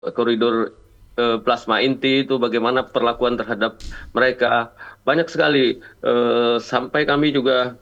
koridor plasma inti itu bagaimana perlakuan terhadap mereka. Banyak sekali sampai kami juga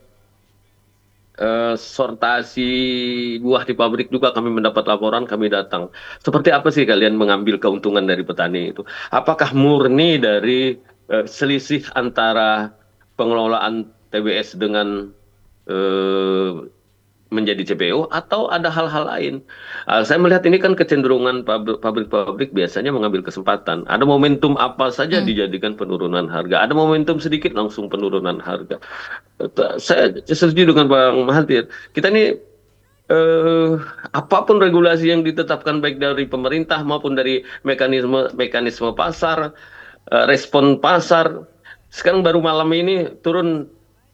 sortasi buah di pabrik juga kami mendapat laporan, kami datang. Seperti apa sih kalian mengambil keuntungan dari petani itu? Apakah murni dari selisih antara pengelolaan TBS dengan eh, menjadi CPO atau ada hal-hal lain? Saya melihat ini kan kecenderungan pabrik-pabrik biasanya mengambil kesempatan. Ada momentum apa saja Mm, dijadikan penurunan harga. Ada momentum sedikit langsung penurunan harga. Saya setuju dengan Bang Mahathir. Kita ini eh, apapun regulasi yang ditetapkan baik dari pemerintah maupun dari mekanisme mekanisme pasar, respon pasar. Sekarang baru malam ini turun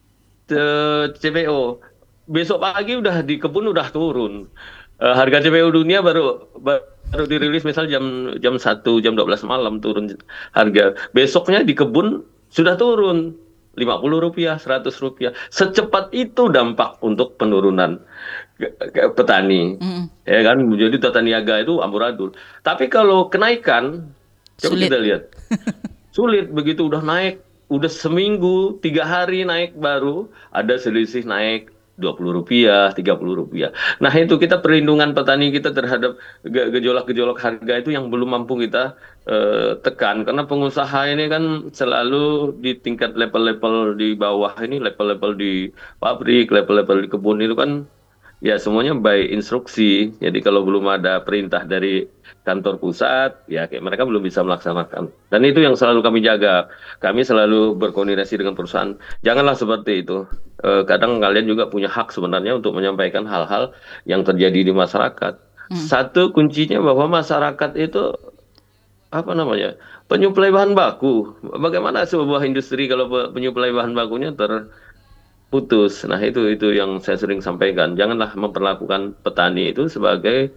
CPO. Besok pagi udah di kebun udah turun. Harga CPO dunia baru dirilis misal jam 1 jam 12 malam turun harga. Besoknya di kebun sudah turun Rp50, Rp100. Secepat itu dampak untuk penurunan petani. mm, Ya kan, jadi tata niaga itu amburadul. Tapi kalau kenaikan, coba kita sulit. lihat. Sulit begitu udah naik, udah seminggu, 3 hari naik baru ada selisih naik Rp20, Rp30. Nah itu kita perlindungan petani kita terhadap gejolak-gejolak harga itu yang belum mampu kita tekan. Karena pengusaha ini kan selalu di tingkat level-level di bawah ini, level-level di pabrik, level-level di kebun itu kan ya semuanya by instruksi. Jadi kalau belum ada perintah dari kantor pusat, ya kayak mereka belum bisa melaksanakan. Dan itu yang selalu kami jaga. Kami selalu berkoordinasi dengan perusahaan. Janganlah seperti itu. Kadang kalian juga punya hak sebenarnya untuk menyampaikan hal-hal yang terjadi di masyarakat. Mm, Satu kuncinya bahwa masyarakat itu apa namanya penyuplai bahan baku. Bagaimana sebuah industri kalau penyuplai bahan bakunya putus. Nah, itu yang saya sering sampaikan. Janganlah memperlakukan petani itu sebagai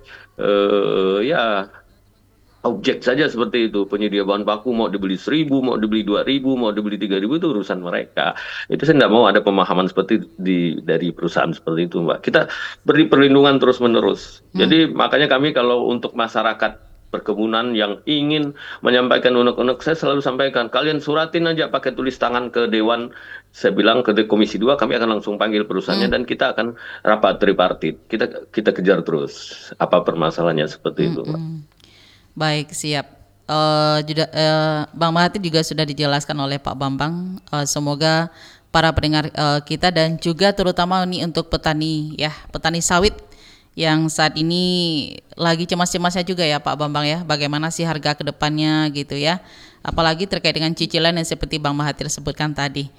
ya objek saja seperti itu. Penyedia bahan baku mau dibeli 1.000, mau dibeli 2.000, mau dibeli 3.000 itu urusan mereka. Itu saya nggak mau ada pemahaman seperti dari perusahaan seperti itu, Mbak. Kita beri perlindungan terus-menerus. mm. Jadi makanya kami kalau untuk masyarakat perkebunan yang ingin menyampaikan unek-unek, saya selalu sampaikan, kalian suratin aja pakai tulis tangan ke Dewan. Saya bilang ke Komisi 2, kami akan langsung panggil perusahaannya Mm, dan kita akan rapat tripartit. Kita kejar terus apa permasalahannya seperti mm, itu, Mbak. mm. Baik, siap. Bang Mahathir juga sudah dijelaskan oleh Pak Bambang. Semoga para pendengar kita dan juga terutama ini untuk petani ya, petani sawit yang saat ini lagi cemas-cemasnya juga ya Pak Bambang ya. Bagaimana sih harga kedepannya gitu ya. Apalagi terkait dengan cicilan yang seperti Bang Mahathir sebutkan tadi.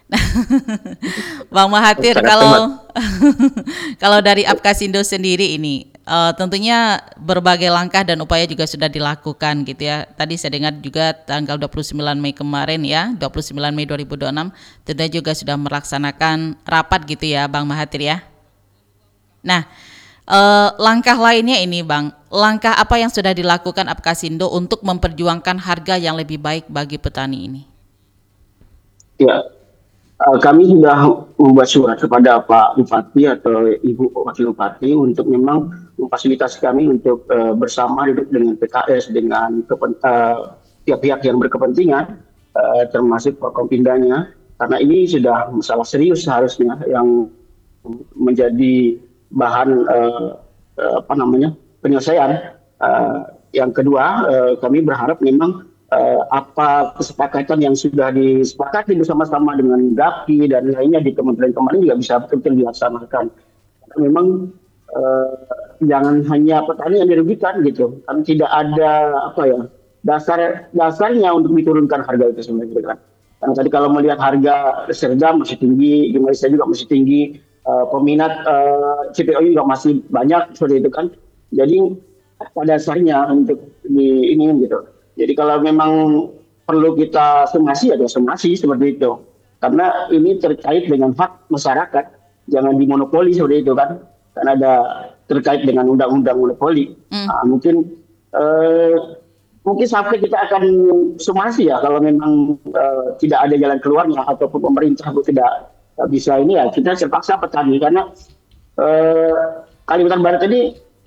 Bang Mahathir, Sangat hemat. kalau kalau dari Apkasindo sendiri ini tentunya berbagai langkah dan upaya juga sudah dilakukan gitu ya. Tadi saya dengar juga tanggal 29 Mei kemarin ya, 29 Mei 2026 tentunya juga sudah melaksanakan rapat gitu ya Bang Mahathir ya. Nah, langkah lainnya ini Bang, langkah apa yang sudah dilakukan Apkasindo untuk memperjuangkan harga yang lebih baik bagi petani ini? Ya, kami sudah membuat surat kepada Pak Bupati atau Ibu Wakil Bupati untuk memang memfasilitasi kami untuk bersama duduk dengan PKS, dengan pihak-pihak yang berkepentingan, termasuk Forkompindanya, karena ini sudah masalah serius seharusnya yang menjadi bahan apa namanya penyelesaian. Yang kedua, kami berharap memang apa kesepakatan yang sudah disepakati bersama-sama dengan GAPI dan lainnya di kementerian kemarin juga bisa betul-betul dilaksanakan. Memang jangan hanya petani yang dirugikan gitu, kan tidak ada apa ya dasarnya untuk diturunkan harga itu sebenarnya kan. Karena tadi kalau melihat harga serga masih tinggi, di Malaysia juga masih tinggi, peminat CPO juga masih banyak seperti itu kan. Jadi pada dasarnya untuk ini gitu. Jadi kalau memang perlu kita somasi ya somasi seperti itu. Karena ini terkait dengan hak masyarakat, jangan dimonopoli seperti itu kan. Karena ada terkait dengan undang-undang monopoli. Hmm. Mungkin eh, mungkin sampai kita akan somasi ya kalau memang tidak ada jalan keluarnya ataupun pemerintah tidak bisa ini ya kita terpaksa petani karena Kalimantan Barat ini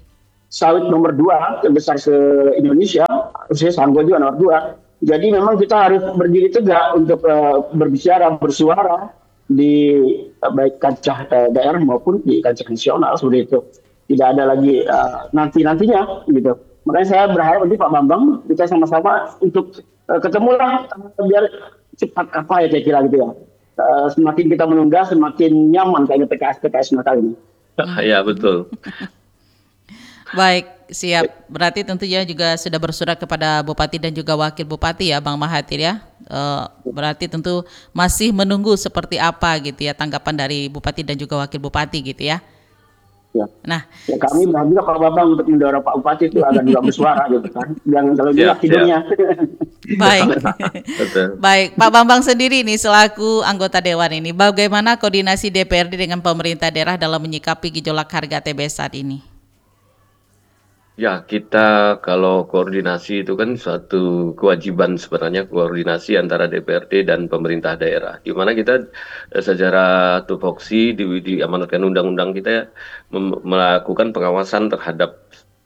sawit nomor 2 terbesar se-Indonesia, khususnya Sanggau juga nomor 2. Jadi memang kita harus berdiri tegak untuk berbicara, bersuara di baik kancah daerah maupun di kancah nasional seperti itu. Tidak ada lagi nantinya gitu. Makanya saya berharap nanti Pak Bambang kita sama-sama untuk ketemulah biar cepat apa ya saya kira gitu ya. Semakin kita menunda semakin nyaman kayaknya PKS Natal ini. Ya betul. Baik, siap. Berarti tentunya juga sudah bersurat kepada Bupati dan juga Wakil Bupati ya, Bang Mahathir ya. Berarti tentu masih menunggu seperti apa gitu ya tanggapan dari Bupati dan juga Wakil Bupati gitu ya. Ya. Nah, Ya, kami berharap juga Pak Bambang untuk mendorong Pak Bupati itu agar juga bersuara gitu kan. Jangan kalau dia tidurnya. baik. Betul. Baik, Pak Bambang sendiri nih selaku anggota Dewan ini, bagaimana koordinasi DPRD dengan pemerintah daerah dalam menyikapi gejolak harga TBS saat ini? Ya, kita kalau koordinasi itu kan suatu kewajiban sebenarnya koordinasi antara DPRD dan pemerintah daerah. Di mana kita secara tupoksi diamanatkan undang-undang kita melakukan pengawasan terhadap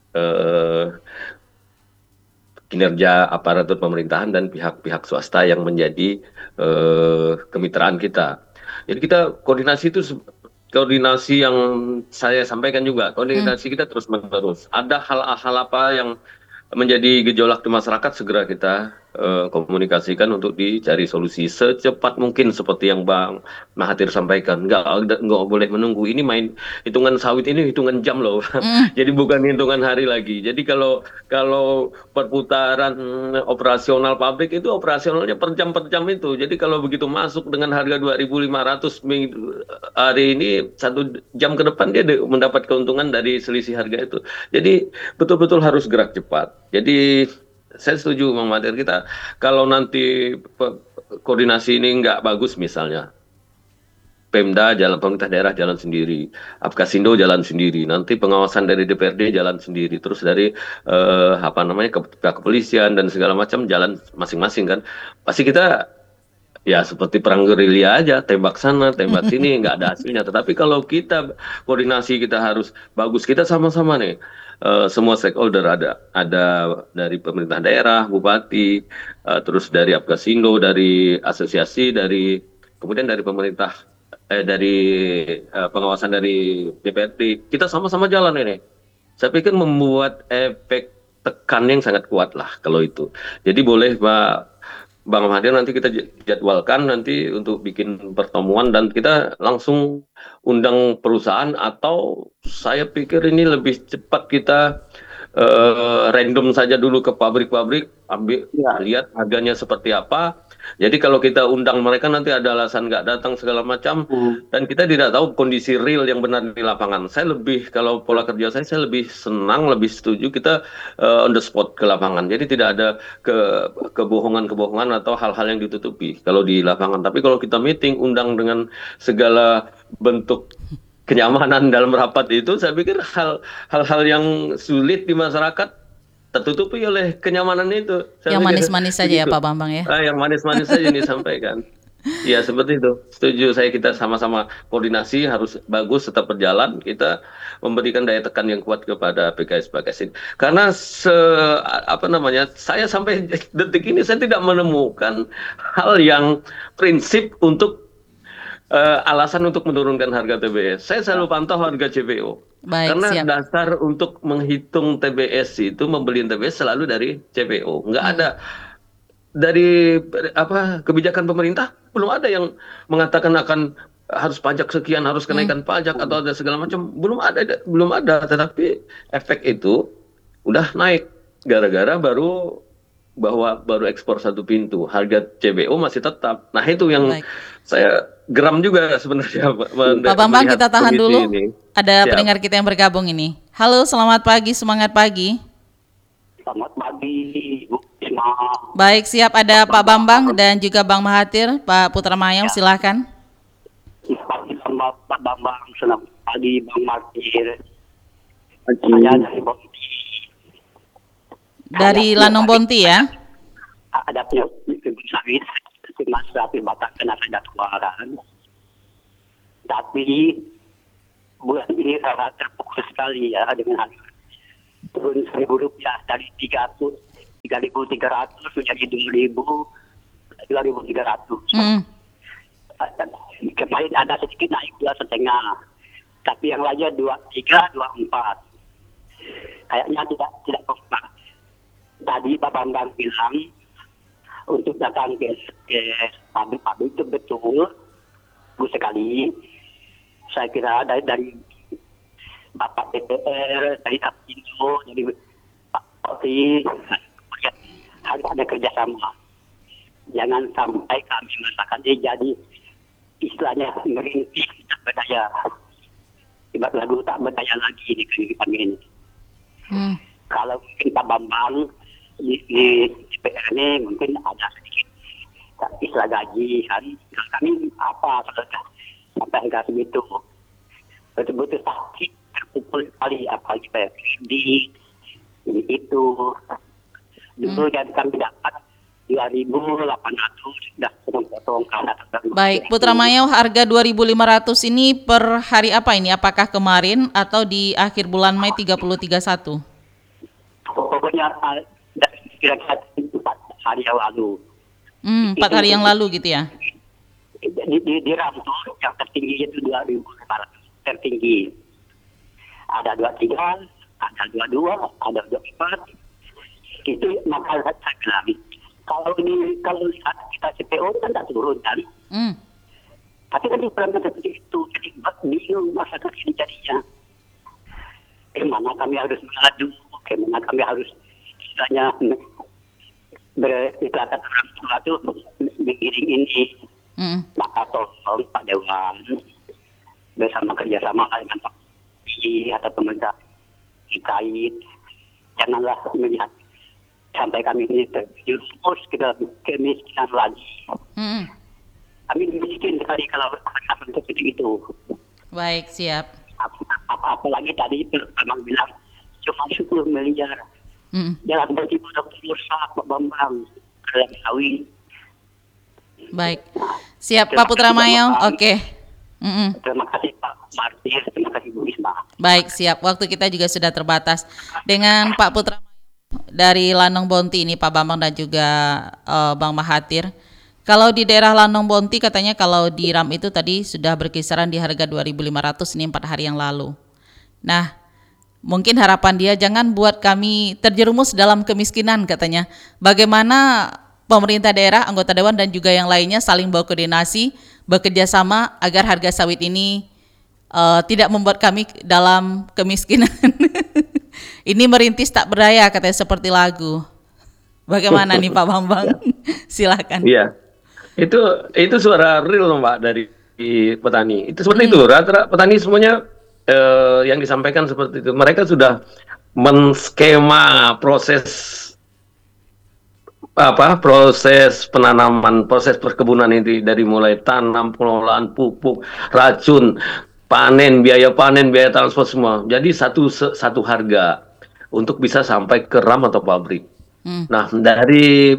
kinerja aparatur pemerintahan dan pihak-pihak swasta yang menjadi kemitraan kita. Jadi kita koordinasi yang saya sampaikan juga, koordinasi kita terus menerus. Ada hal-hal apa yang menjadi gejolak di masyarakat segera kita komunikasikan untuk dicari solusi secepat mungkin seperti yang Bang Mahathir sampaikan. Nggak boleh menunggu. Ini main hitungan sawit ini hitungan jam loh. Jadi bukan hitungan hari lagi. Jadi kalau perputaran operasional pabrik itu operasionalnya per jam itu. Jadi kalau begitu masuk dengan harga 2.500 hari ini 1 jam ke depan dia mendapat keuntungan dari selisih harga itu. Jadi betul-betul harus gerak cepat. Jadi saya setuju Bang Mahathir, kita kalau nanti koordinasi ini nggak bagus misalnya, Pemda jalan, pemerintah daerah jalan sendiri, Apkasindo jalan sendiri, nanti pengawasan dari DPRD jalan sendiri, terus dari pihak kepolisian dan segala macam jalan masing-masing kan, pasti kita ya seperti perang gerilya aja, tembak sana, tembak sini, nggak ada hasilnya. Tetapi kalau kita koordinasi kita harus bagus, kita sama-sama nih, semua stakeholder ada dari pemerintah daerah, bupati, terus dari Apkasindo, dari asosiasi, kemudian dari pemerintah, dari pengawasan dari DPRD, kita sama-sama jalan ini. Saya pikir membuat efek tekan yang sangat kuat lah kalau itu. Jadi boleh Bang Mahathir nanti kita jadwalkan nanti untuk bikin pertemuan dan kita langsung undang perusahaan, atau saya pikir ini lebih cepat kita random saja dulu ke pabrik-pabrik, ambil lihat harganya seperti apa. Jadi kalau kita undang mereka nanti ada alasan nggak datang segala macam, dan kita tidak tahu kondisi real yang benar di lapangan. Saya lebih, kalau pola kerja saya lebih senang, lebih setuju kita on the spot ke lapangan. Jadi tidak ada kebohongan atau hal-hal yang ditutupi kalau di lapangan. Tapi kalau kita meeting, undang dengan segala bentuk kenyamanan dalam rapat itu, saya pikir hal-hal yang sulit di masyarakat tertutupi oleh kenyamanan itu. Yang manis-manis saja ya Pak Bambang ya. Yang manis-manis saja disampaikan. Ya seperti itu. Setuju saya, kita sama-sama koordinasi harus bagus, tetap berjalan. Kita memberikan daya tekan yang kuat kepada PKS ini. Karena saya sampai detik ini saya tidak menemukan hal yang prinsip untuk alasan untuk menurunkan harga TBS. Saya selalu pantau harga CPO. Baik, karena siap. dasar untuk menghitung TBS itu, membeli TBS selalu dari CPO. Nggak ada dari kebijakan pemerintah, belum ada yang mengatakan akan harus pajak sekian, harus kenaikan pajak atau ada segala macam. Belum ada. Tetapi efek itu udah naik gara-gara baru ekspor satu pintu, harga CBO masih tetap. Nah itu yang saya geram juga sebenarnya. Pak Bambang, kita tahan dulu. Ini. Ada pendengar kita yang bergabung ini. Halo, selamat pagi, semangat pagi. Selamat pagi, Bu Ina. Baik, siap, ada Pak Bambang dan juga Bang Mahathir. Pak Putra Mayang, silahkan. Pagi sama Pak Bambang, selamat pagi Bang Mahathir. Saya dari Bonti. Dari Lanong Bonti ya? Ada penyakit sawit, Mas Rafi Batak kena ada keluaran. Tapi bulan ini sangat terpukul sekali ya dengan harga turun Rp1.000 dari 3.300 menjadi 2.300. Mm. Kemarin ada sedikit naik 2,5, tapi yang lainnya 23, 24. Kayaknya tidak kompak. Tadi Pak Bambang bilang untuk datang ke pabrik-pabrik itu betul, bagus sekali. Saya kira dari Bapak DPR, dari Apindo, dari Pak Poti, harus ada kerjasama. Jangan sampai kami merasakan jadi istilahnya merintis tak berdaya. Ibarat lagu tak berdaya lagi di kehidupan ini. Kalau mungkin Pak Bambang di DPR ini mungkin ada sedikit istilah gaji kan. Kalau kami apa kalau sampai harga segitu. Betul-betul sakit terpukul kali apalagi bayar kredit ini itu. Dulu yang kami dapat 2.800 sudah potong karena Baik, Putra Mayau, harga 2.500 ini per hari apa ini? Apakah kemarin atau di akhir bulan Mei 30-31? Pokoknya kira-kira 4 hari yang lalu. 4 hari yang lalu gitu ya? Di Ramtur yang tertinggi itu 2.500 tertinggi. Ada 23, ada 22, ada 24. Itu maka saya bilang kalau lihat kita CPO kan tak turun kan. Tapi kan di perangkat seperti itu, jadi bingung masyarakat ini jadinya. Kemana kami harus mengadu, kemana kami harus istilahnya beriklakan orang tua itu mengiring ini. Maka tolong Pak Dewan bersama kerjasama dengan Pak Pi atau pemerintah terkait, janganlah melihat sampai kami ini terjerumus ke dalam kemiskinan lagi. Kami miskin sekali kalau seperti itu. Baik, siap. Apalagi tadi Bambang bilang cuma 10 miliar. Jalan bertipu rusak Pak Bambang. Jalan Sawi. Baik. Siap Pak Putra Mayau. Oke. Terima kasih Pak Martir, terima kasih Bu Risma. Baik, siap. Waktu kita juga sudah terbatas. Dengan Pak Putra dari Lanong Bonti ini, Pak Bambang dan juga Bang Mahathir. Kalau di daerah Lanong Bonti katanya kalau di RAM itu tadi sudah berkisaran di harga 2.500 ini 4 hari yang lalu. Nah, mungkin harapan dia jangan buat kami terjerumus dalam kemiskinan katanya. Bagaimana pemerintah daerah, anggota dewan dan juga yang lainnya saling berkoordinasi, bekerja sama agar harga sawit ini tidak membuat kami dalam kemiskinan. Ini merintis tak berdaya katanya seperti lagu. Bagaimana nih Pak Bambang? Silakan. Iya. Itu suara real Mbak dari petani. Itu seperti itu. Rata-rata petani semuanya yang disampaikan seperti itu. Mereka sudah menskema proses penanaman, proses perkebunan ini dari mulai tanam, pengelolaan pupuk, racun, panen, biaya transport semua. Jadi satu harga untuk bisa sampai ke RAM atau pabrik. Nah, dari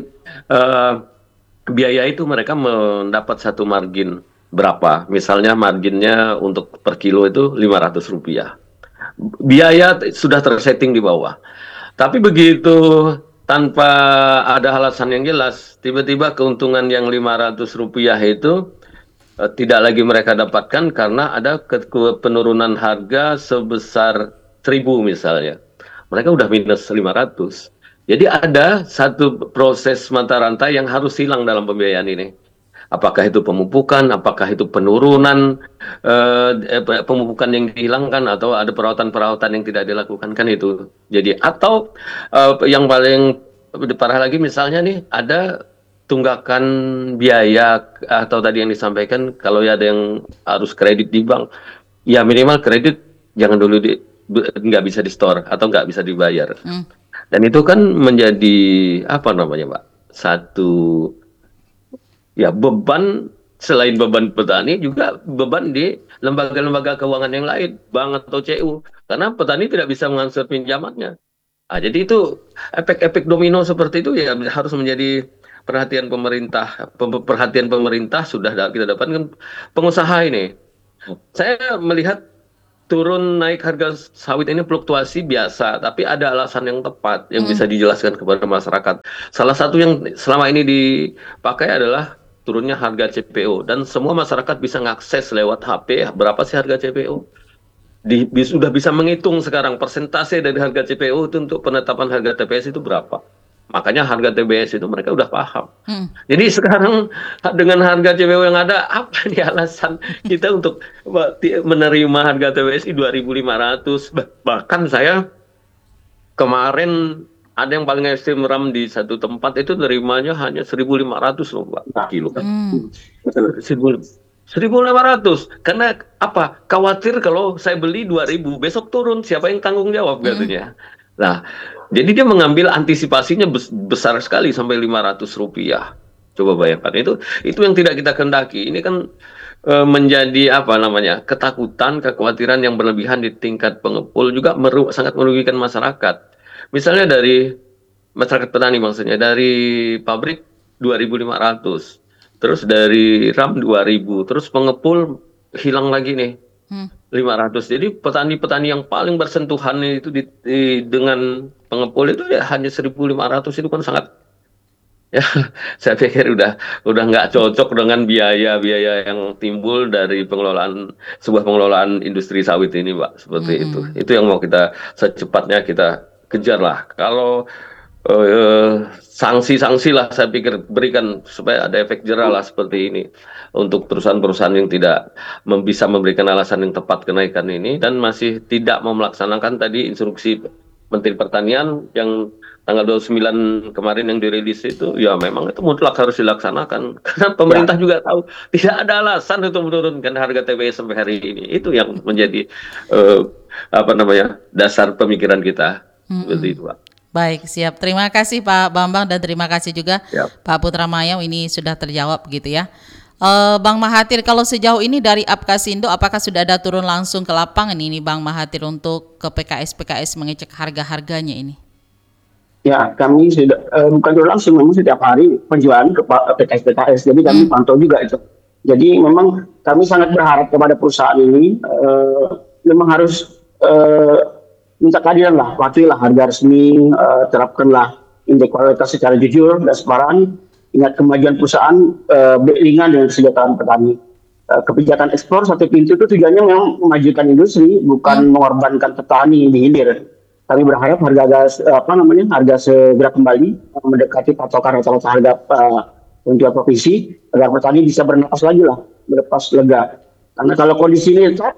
biaya itu mereka mendapat satu margin berapa? Misalnya marginnya untuk per kilo itu Rp500. Biaya sudah tersetting di bawah. Tapi begitu tanpa ada alasan yang jelas, tiba-tiba keuntungan yang Rp500 itu tidak lagi mereka dapatkan karena ada penurunan harga sebesar 1.000 misalnya. Mereka udah minus 500. Jadi ada satu proses mata rantai yang harus hilang dalam pembiayaan ini. Apakah itu pemupukan, apakah itu penurunan pemupukan yang dihilangkan, atau ada perawatan-perawatan yang tidak dilakukan, kan itu. Jadi atau yang paling parah lagi misalnya nih ada tunggakan biaya atau tadi yang disampaikan kalau ada yang harus kredit di bank, ya minimal kredit jangan dulu nggak bisa di store atau nggak bisa dibayar. Dan itu kan menjadi apa namanya Pak, satu ya beban, selain beban petani juga beban di lembaga-lembaga keuangan yang lain, bank atau CU, karena petani tidak bisa mengangsur pinjamannya. Nah, jadi itu efek-efek domino seperti itu ya harus menjadi perhatian pemerintah. Perhatian pemerintah sudah kita dapatkan pengusaha ini. Saya melihat turun naik harga sawit ini fluktuasi biasa, tapi ada alasan yang tepat yang bisa dijelaskan kepada masyarakat. Salah satu yang selama ini dipakai adalah turunnya harga CPO, dan semua masyarakat bisa mengakses lewat HP berapa sih harga CPO. Sudah bisa menghitung sekarang persentase dari harga CPO itu untuk penetapan harga TPS itu berapa. Makanya harga TBS itu mereka udah paham. Jadi sekarang dengan harga CPO yang ada, apa nih alasan kita untuk menerima harga TBS 2.500? Bahkan saya kemarin ada yang paling ekstrim RAM di satu tempat itu nerimanya hanya 1.500 loh, Pak, per kilo. 1.500. Karena apa? Khawatir kalau saya beli 2.000, besok turun, siapa yang tanggung jawab katanya. Nah, jadi dia mengambil antisipasinya besar sekali sampai Rp500. Coba bayangkan, itu yang tidak kita kehendaki. Ini kan menjadi apa namanya, ketakutan, kekhawatiran yang berlebihan di tingkat pengepul, juga sangat merugikan masyarakat. Misalnya dari masyarakat petani, maksudnya dari pabrik 2.500. Terus dari RAM 2.000, terus pengepul hilang lagi nih 500. Jadi petani-petani yang paling bersentuhan itu dengan pengepul itu ya hanya 1.500. Itu kan sangat, ya saya pikir udah nggak cocok dengan biaya-biaya yang timbul dari sebuah pengelolaan industri sawit ini, Pak. Seperti itu. Itu yang mau kita secepatnya kita kejar lah. Kalau sanksi-sanksi lah saya pikir berikan supaya ada efek jerah lah seperti ini untuk perusahaan-perusahaan yang tidak bisa memberikan alasan yang tepat kenaikan ini dan masih tidak mau melaksanakan tadi instruksi Menteri Pertanian yang tanggal 29 kemarin yang dirilis itu. Ya memang itu mutlak harus dilaksanakan karena pemerintah juga tahu tidak ada alasan untuk menurunkan harga TBS sampai hari ini. Itu yang menjadi dasar pemikiran kita. Seperti itu, Pak. Baik, siap. Terima kasih Pak Bambang dan terima kasih juga Siap. Pak Putra Mayau, ini sudah terjawab gitu ya. Bang Mahathir, kalau sejauh ini dari Apkasindo apakah sudah ada turun langsung ke lapangan ini Bang Mahathir untuk ke PKS mengecek harga-harganya ini? Ya, kami sudah bukan turun langsung, memang setiap hari penjualan ke PKS, jadi kami pantau juga itu. Jadi memang kami sangat berharap kepada perusahaan ini memang harus minta keadilan lah, patuhilah harga resmi, terapkanlah indeks kualitas secara jujur dan transparan, ingat kemajuan perusahaan beriringan dengan kesejahteraan petani. Kebijakan ekspor satu pintu itu tujuannya memang memajukan industri, bukan mengorbankan petani di hilir. Kami berharap harga segera kembali mendekati patokan rata-rata harga untuk provinsi agar petani bisa bernapas lagi lah, bernapas lega. Karena kalau kondisi ini tetap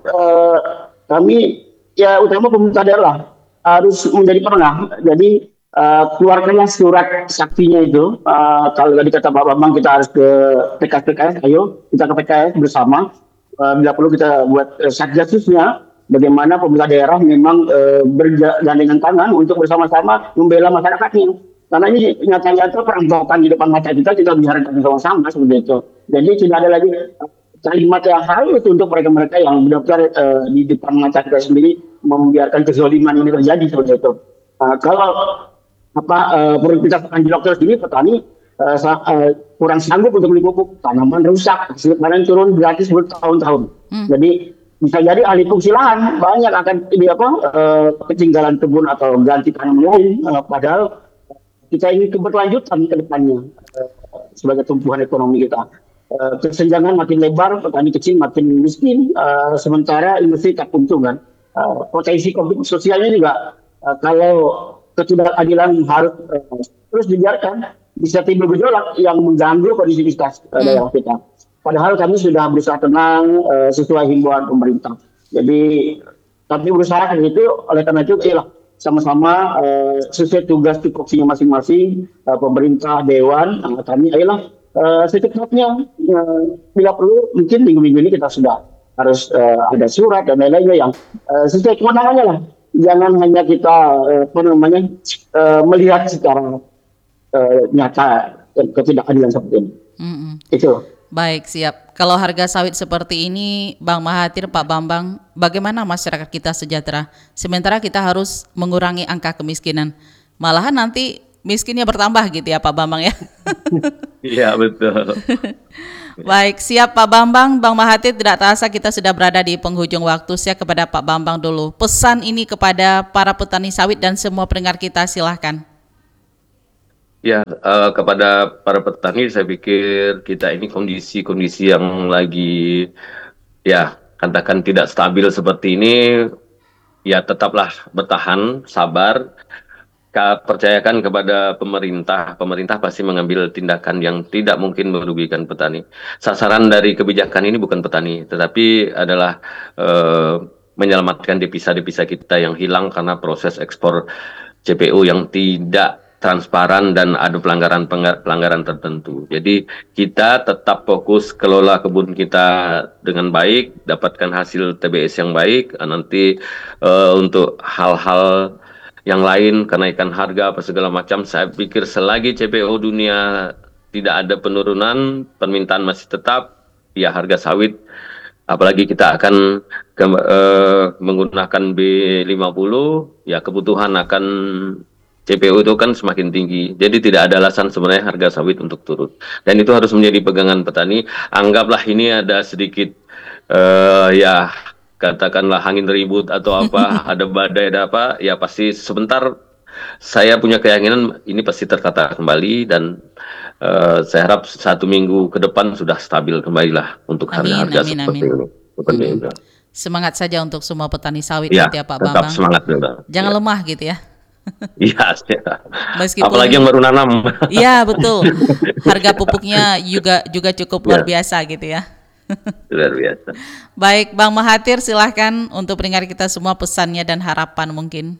kami ya utama pemerintah daerah harus menjadi penengah. Jadi keluarkanlah surat saktinya itu. Kalau tadi kata Pak Bambang kita harus ke PKS, ayo kita ke PKS bersama. Bila perlu kita buat satgasusnya. Bagaimana pemerintah daerah memang bergandengan tangan untuk bersama-sama membela masyarakatnya. Karena ini nyata-nyata perampokan di depan mata kita biarkan sama-sama seperti itu. Jadi tidak ada lagi kalimat yang halus untuk mereka-mereka yang benar-benar di depan mata kita sendiri membiarkan kezaliman ini terjadi seperti itu. Kalau produktivitas anjlok terus ini, petani kurang sanggup untuk beli pupuk, tanaman rusak, hasil panen turun gratis bertahun-tahun. Jadi bisa jadi ahli fungsi lahan banyak akan ketinggalan kebun atau ganti tanaman lain. Padahal kita ingin keberlanjutan ke depannya sebagai tumpuan ekonomi kita. Kesenjangan makin lebar, petani kecil makin miskin, sementara industri tak untung kan. Potensi konflik sosialnya juga kalau ketidakadilan harus terus dibiarkan bisa timbul gejolak yang mengganggu kondisi daerah kita. Padahal kami sudah berusaha tenang sesuai himbauan pemerintah. Jadi kami berusaha itu, oleh karena itu sama-sama sesuai tugas tupoksinya masing-masing, pemerintah, dewan, kami secepatnya bila perlu mungkin minggu-minggu ini kita sudah harus ada surat dan lain-lainnya yang sesuai kewenangannya lah. Jangan hanya kita melihat secara nyata ketidakadilan seperti ini. Itu. Baik, siap. Kalau harga sawit seperti ini, Bang Mahathir, Pak Bambang, bagaimana masyarakat kita sejahtera? Sementara kita harus mengurangi angka kemiskinan. Malahan nanti miskinnya bertambah gitu ya Pak Bambang ya. Iya, betul. Baik, siap Pak Bambang. Bang Mahathir, tidak terasa kita sudah berada di penghujung waktu. Saya kepada Pak Bambang dulu. Pesan ini kepada para petani sawit dan semua pendengar kita, silahkan. Ya, kepada para petani, saya pikir kita ini kondisi-kondisi yang lagi, ya, katakan tidak stabil seperti ini, ya tetaplah bertahan, sabar. Percayakan kepada pemerintah. Pemerintah pasti mengambil tindakan yang tidak mungkin merugikan petani. Sasaran dari kebijakan ini bukan petani, tetapi adalah menyelamatkan devisa-devisa kita yang hilang karena proses ekspor CPO yang tidak transparan dan ada pelanggaran tertentu. Jadi kita tetap fokus kelola kebun kita dengan baik, dapatkan hasil TBS yang baik. Nanti untuk hal-hal yang lain, kenaikan harga apa segala macam, saya pikir selagi CPO dunia tidak ada penurunan, permintaan masih tetap, ya harga sawit, apalagi kita akan menggunakan B50, ya kebutuhan akan CPO itu kan semakin tinggi. Jadi tidak ada alasan sebenarnya harga sawit untuk turun. Dan itu harus menjadi pegangan petani. Anggaplah ini ada sedikit ya katakanlah angin ribut atau apa, ada badai, ada apa, ya pasti sebentar saya punya keyakinan ini pasti tertata kembali dan saya harap 1 minggu ke depan sudah stabil kembali lah untuk harga-harga seperti ini. Seperti itu. Semangat saja untuk semua petani sawit Ya, nanti ya Pak tetap Bambang. semangat juga. Jangan lemah gitu ya. Iya, Meskipun, apalagi yang baru nanam. Iya betul. Harga pupuknya juga cukup luar biasa gitu ya. Luar biasa. Baik, Bang Mahathir, silahkan untuk pendengar kita semua pesannya dan harapan mungkin.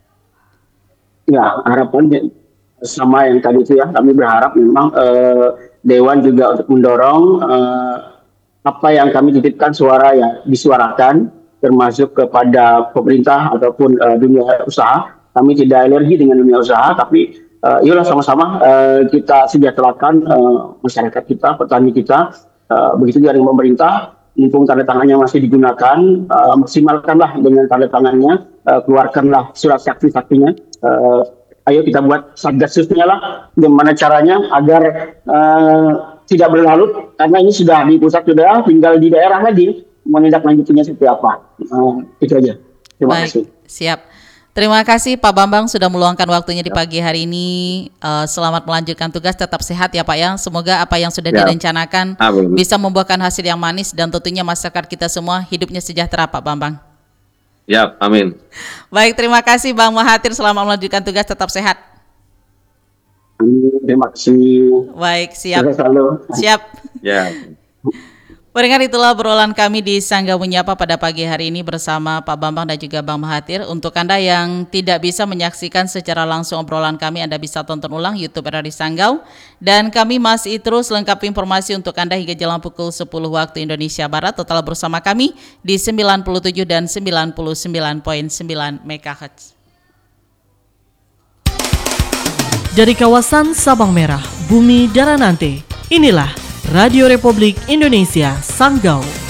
Ya, harapan sama yang tadi itu ya, kami berharap memang Dewan juga untuk mendorong apa yang kami titipkan suara ya disuarakan, termasuk kepada pemerintah ataupun dunia usaha. Kami tidak alergi dengan dunia usaha, tapi yolah sama-sama kita sejahterakan masyarakat kita, petani kita. Begitu juga dengan pemerintah, mumpung tanda tangannya masih digunakan, maksimalkanlah dengan tanda tangannya, keluarkanlah surat sakti-saktinya. Ayo kita buat satgasusnya lah, gimana caranya agar tidak berlarut, karena ini sudah di pusat sudah, tinggal di daerah lagi menindaklanjutinya seperti apa. Itu aja. Terima kasih. Siap. Terima kasih Pak Bambang sudah meluangkan waktunya di pagi hari ini. Selamat melanjutkan tugas, tetap sehat ya Pak ya. Semoga apa yang sudah direncanakan bisa membuahkan hasil yang manis dan tentunya masyarakat kita semua hidupnya sejahtera Pak Bambang. Ya, amin. Baik, terima kasih Bang Mahathir, selamat melanjutkan tugas, tetap sehat. Terima kasih. Baik, siap. Siap. Ya. Pendengar, itulah obrolan kami di Sangga Menyapa pada pagi hari ini bersama Pak Bambang dan juga Bang Mahathir. Untuk Anda yang tidak bisa menyaksikan secara langsung obrolan kami, Anda bisa tonton ulang YouTube RRI Sanggau. Dan kami masih terus lengkapi informasi untuk Anda hingga jelang pukul 10 waktu Indonesia Barat. Total bersama kami di 97 dan 99.9 MHz. Dari kawasan Sabang Merah, Bumi Daranante, inilah Radio Republik Indonesia Sanggau.